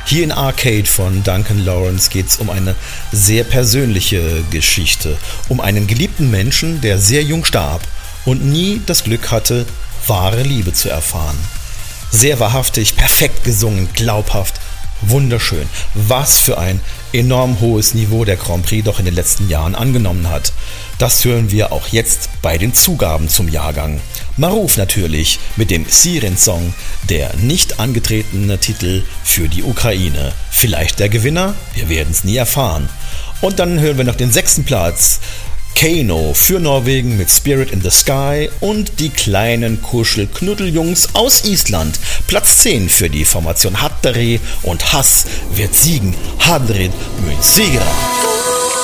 Hier in Arcade von Duncan Lawrence geht es um eine sehr persönliche Geschichte. Um einen geliebten Menschen, der sehr jung starb und nie das Glück hatte, wahre Liebe zu erfahren. Sehr wahrhaftig, perfekt gesungen, glaubhaft, wunderschön. Was für ein enorm hohes Niveau der Grand Prix doch in den letzten Jahren angenommen hat. Das hören wir auch jetzt bei den Zugaben zum Jahrgang. Marouf natürlich mit dem Siren-Song, der nicht angetretene Titel für die Ukraine. Vielleicht der Gewinner? Wir werden es nie erfahren. Und dann hören wir noch den 6. Platz. Kano für Norwegen mit Spirit in the Sky und die kleinen Kuschel-Knuddeljungs aus Island. Platz 10 für die Formation Hattari und Hass wird siegen. Hadrid Münzigra.